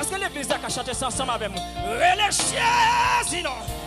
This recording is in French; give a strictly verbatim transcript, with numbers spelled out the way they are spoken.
Est-ce que l'église a chanté ça ensemble avec nous? Relais sinon.